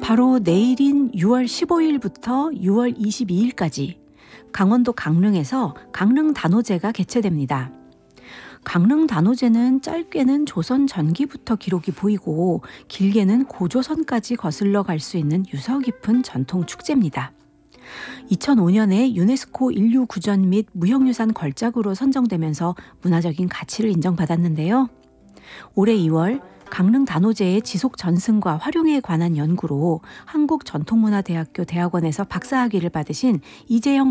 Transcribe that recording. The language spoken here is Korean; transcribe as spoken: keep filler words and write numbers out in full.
바로 내일인 유월 십오일부터 유월 이십이일까지 강원도 강릉에서 강릉단오제가 개최됩니다. 강릉단오제는 짧게는 조선 전기부터 기록이 보이고 길게는 고조선까지 거슬러 갈 수 있는 유서 깊은 전통 축제입니다. 이천오년에 유네스코 인류구전 및 무형유산 걸작으로 선정되면서 문화적인 가치를 인정받았는데요. 올해 이월 강릉단오제의 지속 전승과 활용에 관한 연구로 한국전통문화대학교 대학원에서 박사학위를 받으신 이재영